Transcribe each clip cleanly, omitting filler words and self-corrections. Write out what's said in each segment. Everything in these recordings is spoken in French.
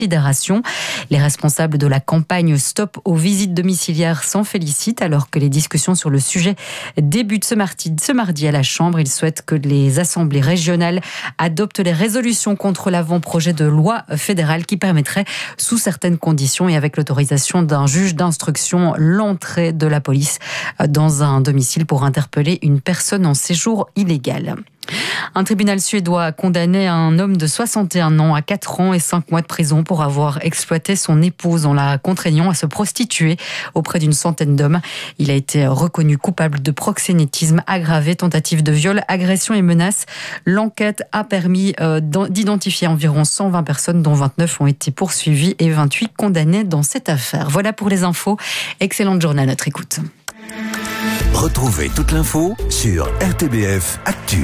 considération. Les responsables de la campagne Stop aux visites domiciliaires s'en félicitent alors que les discussions sur le sujet débutent ce mardi à la Chambre. Ils souhaitent que les assemblées régionales adoptent les résolutions contre l'avant-projet de loi fédérale qui permettrait, sous certaines conditions et avec l'autorisation d'un juge d'instruction, l'entrée de la police dans un domicile pour interpeller une personne en séjour illégal. Un tribunal suédois a condamné un homme de 61 ans à 4 ans et 5 mois de prison pour avoir exploité son épouse en la contraignant à se prostituer auprès d'une centaine d'hommes. Il a été reconnu coupable de proxénétisme aggravé, tentative de viol, agression et menaces. L'enquête a permis d'identifier environ 120 personnes, dont 29 ont été poursuivies et 28 condamnées dans cette affaire. Voilà pour les infos. Excellente journée à notre écoute. Retrouvez toute l'info sur RTBF Actu.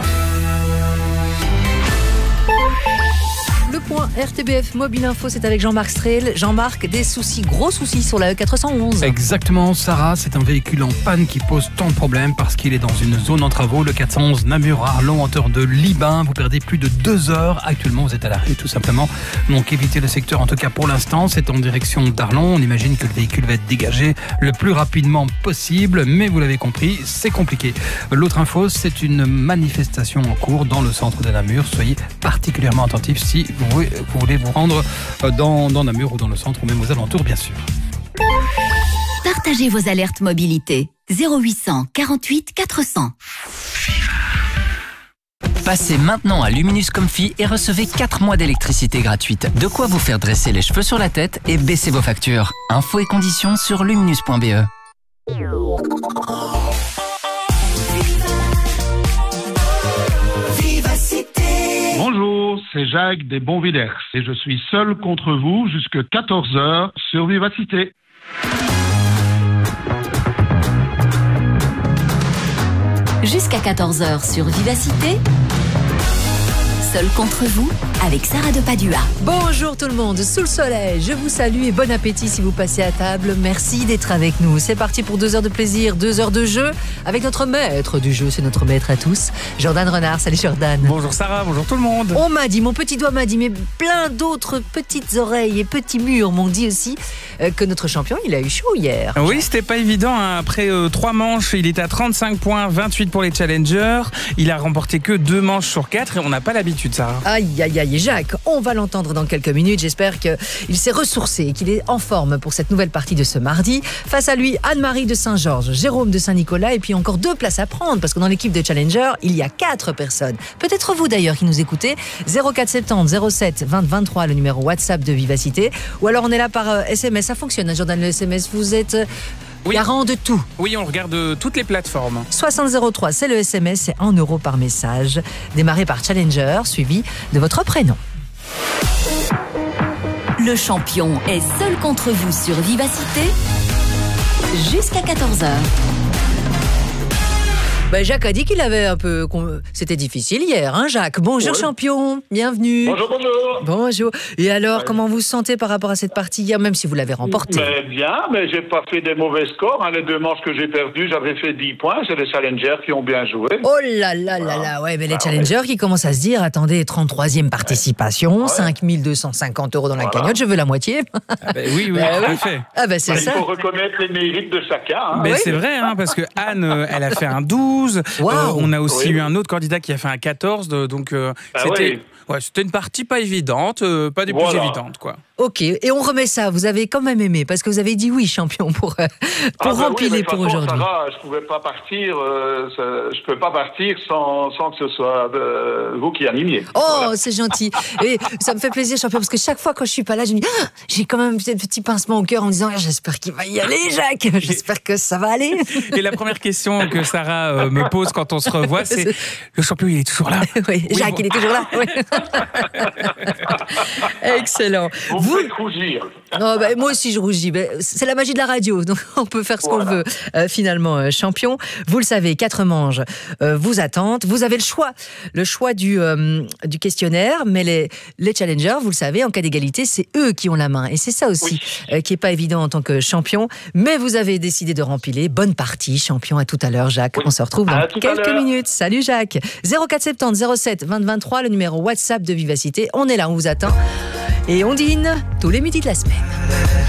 Le point RTBF Mobile Info, c'est avec Jean-Marc Strehl. Jean-Marc, des soucis, gros soucis sur la E411. Exactement, Sarah, c'est un véhicule en panne qui pose tant de problèmes parce qu'il est dans une zone en travaux. Le 411 Namur-Arlon, en hauteur de Libin. Vous perdez plus de 2 heures. Actuellement, vous êtes à l'arrêt, tout simplement. Donc, évitez le secteur, en tout cas pour l'instant. C'est en direction d'Arlon. On imagine que le véhicule va être dégagé le plus rapidement possible. Mais vous l'avez compris, c'est compliqué. L'autre info, c'est une manifestation en cours dans le centre de Namur. Soyez particulièrement attentifs si vous voulez vous rendre dans Namur ou dans le centre ou même aux alentours, bien sûr. Partagez vos alertes mobilité. 0800 48 400. Passez maintenant à Luminus Comfy et recevez 4 mois d'électricité gratuite. De quoi vous faire dresser les cheveux sur la tête et baisser vos factures. Infos et conditions sur luminus.be. Bonjour, c'est Jacques des Bonvillers et je suis seul contre vous jusqu'à 14h sur Vivacité. Jusqu'à 14h sur Vivacité. Seul contre vous, avec Sarah de Padua. Bonjour tout le monde, sous le soleil, je vous salue et bon appétit si vous passez à table. Merci d'être avec nous. C'est parti pour 2 heures de plaisir, 2 heures de jeu avec notre maître du jeu, c'est notre maître à tous, Jordan Renard. Salut Jordan. Bonjour Sarah, bonjour tout le monde. On m'a dit, mon petit doigt m'a dit, mais plein d'autres petites oreilles et petits murs m'ont dit aussi que notre champion, il a eu chaud hier. Oui, c'était pas évident, hein. Après 3 manches, il était à 35 points, 28 pour les challengers. Il a remporté que 2 manches sur 4 et on n'a pas l'habitude, Sarah. Aïe, aïe, aïe, Jacques, on va l'entendre dans quelques minutes. J'espère qu'il s'est ressourcé et qu'il est en forme pour cette nouvelle partie de ce mardi. Face à lui, Anne-Marie de Saint-Georges, Jérôme de Saint-Nicolas et puis encore 2 places à prendre parce que dans l'équipe de Challenger, il y a 4 personnes. Peut-être vous d'ailleurs qui nous écoutez. 0470 07 20 23, le numéro WhatsApp de Vivacité. Ou alors on est là par SMS. Ça fonctionne, hein, Jordan, le SMS. Vous êtes... Oui. Garant de tout. Oui, on regarde toutes les plateformes. 6003, c'est le SMS, c'est 1 euro par message. Démarré par Challenger, suivi de votre prénom. Le champion est seul contre vous sur Vivacité. Jusqu'à 14h. Jacques a dit qu'il avait un peu... C'était difficile hier, hein Jacques? Bonjour oui. Champion, bienvenue. Bonjour, bonjour. Bonjour. Et alors, comment vous vous sentez par rapport à cette partie hier, même si vous l'avez remportée? Bien, mais j'ai pas fait des mauvais scores. Les 2 manches que j'ai perdues, j'avais fait 10 points. C'est les challengers qui ont bien joué. Oh là là là là, ouais, mais les challengers qui commencent à se dire, attendez, 33e participation, 5250 € dans la cagnotte, je veux la moitié. Oui, tout à fait. C'est ça. Il faut reconnaître les mérites de chacun. Hein. Mais c'est vrai, hein, parce que Anne, elle a fait un 12. Wow. On a aussi eu un autre candidat qui a fait un 14, donc c'était une partie pas évidente, pas des plus évidentes, quoi. Ok, et on remet ça, vous avez quand même aimé, parce que vous avez dit oui, champion, pour rempiler pour aujourd'hui. Sarah, je pouvais pas partir, je peux pas partir sans que ce soit vous qui animiez. Oh, voilà. C'est gentil. Et ça me fait plaisir, champion, parce que chaque fois quand je suis pas là, je me dis, j'ai quand même un petit pincement au cœur en me disant, j'espère qu'il va y aller, Jacques, j'espère que ça va aller. Et la première question que Sarah me pose quand on se revoit, c'est, le champion, il est toujours là? Oui, Jacques, il est toujours là. Oui. Excellent. Vous faites rougir. Non, moi aussi je rougis. C'est la magie de la radio, donc on peut faire ce qu'on veut. Finalement, champion, vous le savez, 4 manches vous attendent. Vous avez le choix du questionnaire, mais les challengers, vous le savez, en cas d'égalité, c'est eux qui ont la main. Et c'est ça aussi qui est pas évident en tant que champion. Mais vous avez décidé de rempiler. Bonne partie, champion. À tout à l'heure, Jacques. On se retrouve dans quelques minutes. Salut Jacques. 0470 07 20 23, le numéro WhatsApp de Vivacité. On est là, on vous attend. Et on dîne tous les midis de la semaine.